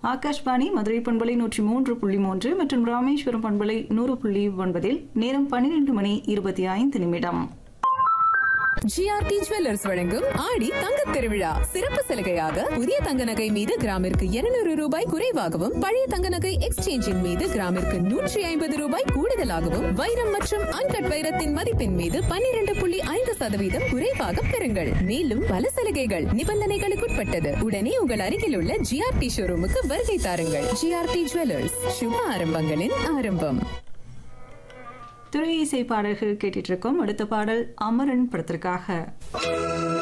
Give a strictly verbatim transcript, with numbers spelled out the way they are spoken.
ஆகாஷ்வாணி மதுரை பண்பலை நூற்றி மூன்று புள்ளி மூன்று மற்றும் ராமேஸ்வரம் பண்பலை நூறு புள்ளி ஒன்பதில் நேரம் பன்னிரண்டு மணி இருபத்தி ஐந்து நிமிடம். ஜிஆர்டி ஜுவல்லர்ஸ் வழங்கும் ஆடி தங்கத் திருவிழா சிறப்பு சலுகையாக புதிய தங்க நகை மீது கிராமிற்கு இருநூறு ரூபாய் குறைவாகவும் பழைய தங்க நகை எக்ஸ்சேஞ்சின் மீது கிராமிற்கு நூற்றி ஐம்பது ரூபாய் கூடுதலாகவும் வைரம் மற்றும் அன்கட் வைரத்தின் மதிப்பின் மீது பன்னிரண்டு புள்ளி ஐந்து சதவீதம் குறைவாக பெறுங்கள். மேலும் பல சலுகைகள் நிபந்தனைகளுக்குட்பட்டது. உடனே உங்கள் அருகில் உள்ள ஜிஆர்டி ஷோரூமுக்கு வருகை தாருங்கள். ஜிஆர்டி ஜுவல்லர்ஸ், சுப ஆரம்பங்களின் ஆரம்பம். துறை இசை பாடல்கள் கேட்டுட்டு இருக்கோம். அடுத்த பாடல் அமரன் படத்திற்காக.